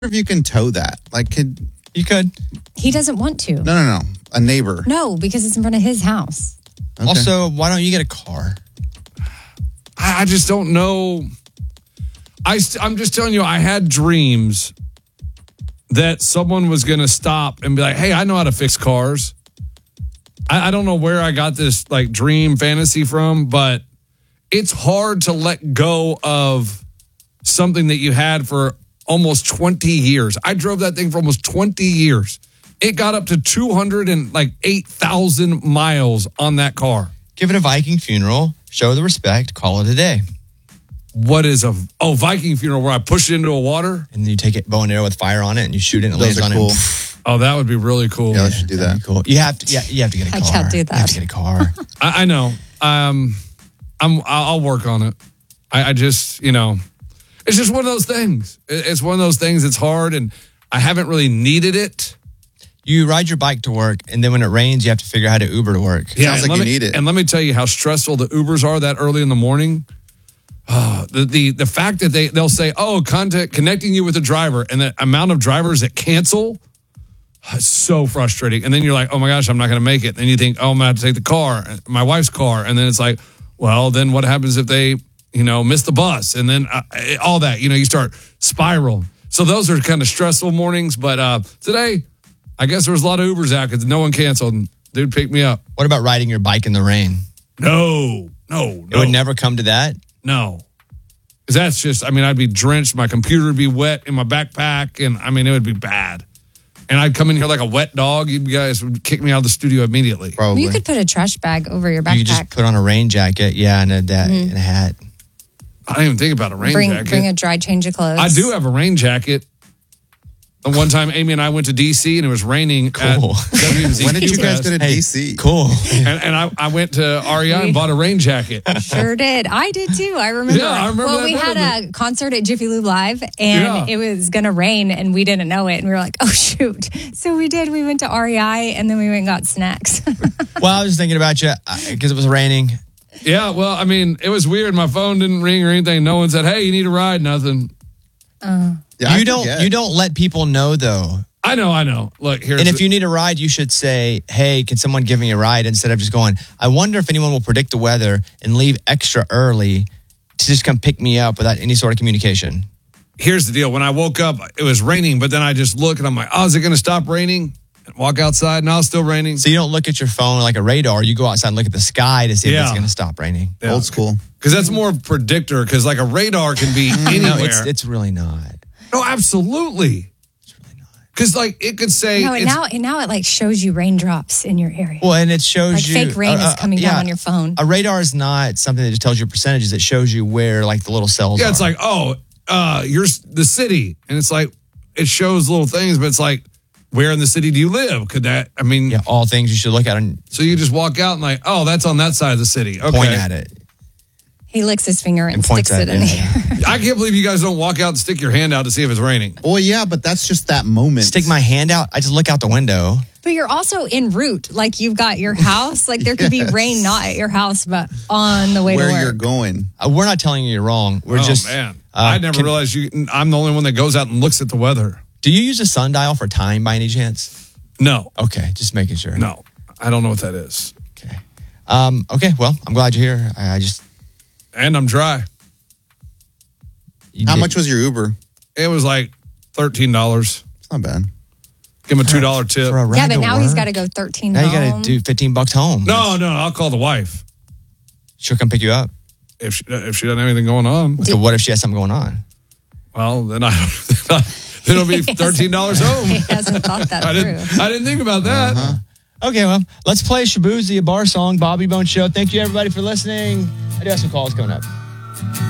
if you can tow that. Like, You could. He doesn't want to. No. A neighbor. No, because it's in front of his house. Okay. Also, why don't you get a car? I just don't know. I'm just telling you, I had dreams that someone was going to stop and be like, hey, I know how to fix cars. I don't know where I got this like dream fantasy from, but it's hard to let go of something that you had for almost 20 years. I drove that thing for almost 20 years. It got up to 208,000 miles on that car. Give it a Viking funeral, show the respect, call it a day. What is Viking funeral where I push it into a water? And then you take it bow and arrow with fire on it and you shoot it and it Those lands are on cool. it. Oh, that would be really cool. Yeah, let's should do that. Cool. You have to get a car. I can't do that. You have to get a car. I know. I'll work on it. I just, it's just one of those things. It's one of those things that's hard, and I haven't really needed it. You ride your bike to work, and then when it rains, you have to figure out how to Uber to work. Sounds like you need it. And let me tell you how stressful the Ubers are that early in the morning. The fact that they'll say, connecting you with a driver, and the amount of drivers that cancel, it's so frustrating. And then you're like, oh my gosh, I'm not going to make it. And then you think, I'm going to have to take the car, my wife's car. And then it's like, well, then what happens if they, miss the bus? And then all that, you start spiral. So those are kind of stressful mornings. But today, I guess there was a lot of Ubers out because no one canceled. And dude picked me up. What about riding your bike in the rain? No. It would never come to that? No. Because that's just, I'd be drenched. My computer would be wet in my backpack. And it would be bad. And I'd come in here like a wet dog. You guys would kick me out of the studio immediately. Probably. Well, you could put a trash bag over your backpack. You just put on a rain jacket, and a hat. I didn't even think about a rain jacket. Bring a dry change of clothes. I do have a rain jacket. And one time, Amy and I went to D.C. and it was raining. Cool. At WMZQ When did you guys Fest. go to D.C.? Cool. And I went to REI and bought a rain jacket. Sure did. I did too. I remember. Yeah, I remember Well, that we had moment. a concert at Jiffy Lube Live, and it was going to rain, and we didn't know it, and we were like, "Oh shoot!" So we did. We went to REI, and then we went and got snacks. Well, I was just thinking about you because it was raining. Yeah, well, it was weird. My phone didn't ring or anything. No one said, "Hey, you need a ride?" Nothing. Yeah, You don't let people know though. I know. Look, here's And if you need a ride, you should say, hey, can someone give me a ride? Instead of just going, I wonder if anyone will predict the weather and leave extra early to just come pick me up without any sort of communication. Here's the deal. When I woke up, it was raining, but then I just look and I'm like, is it going to stop raining? And walk outside. No, it's still raining. So you don't look at your phone like a radar. You go outside and look at the sky to see if it's going to stop raining. Yeah. Old school. Because that's more of a predictor. Because like a radar can be anywhere. No, it's really not. No, absolutely. Because it could say now it like shows you raindrops in your area. Well, and it shows like you fake rain is coming down on your phone. A radar is not something that just tells you percentages. It shows you where like the little cells are. Yeah, it's like, you're the city. And it's like, it shows little things, but it's like, where in the city do you live? Could that, all things you should look at. So you just walk out and like, that's on that side of the city. Okay. Point at it. He licks his finger and points sticks it in the air. I can't believe you guys don't walk out and stick your hand out to see if it's raining. Well, yeah, but that's just that moment. Stick my hand out. I just look out the window. But you're also en route. Like you've got your house. Like there could be rain not at your house, but on the way to where work. you're going. We're not telling you you're wrong. We're just. Man. I never realized I'm the only one that goes out and looks at the weather. Do you use a sundial for time by any chance? No. Okay, just making sure. No, I don't know what that is. Okay. Okay, well, I'm glad you're here. And I'm dry. How much was your Uber? It was like $13. It's not bad. Give him a $2 tip. For a ride Yeah, but to now work? he's got to go 13 Now you home. got to do $15 home. No, I'll call the wife She'll come pick you up. if she doesn't have anything going on. So what if she has something going on? Well, then then it'll be $13 home. He hasn't thought that through. I didn't think about that. Okay, well, let's play Shabuzi, a bar song, Bobby Bone Show. Thank you, everybody, for listening. I do have some calls coming up.